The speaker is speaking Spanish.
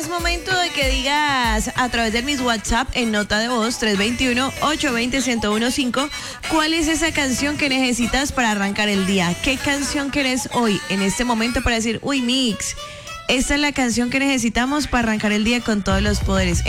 es momento de que digas a través de mis WhatsApp en nota de voz 321-820-1015 cuál es esa canción que necesitas para arrancar el día. ¿Qué canción querés hoy en este momento para decir, uy, Mix, esta es la canción que necesitamos para arrancar el día con todos los poderes?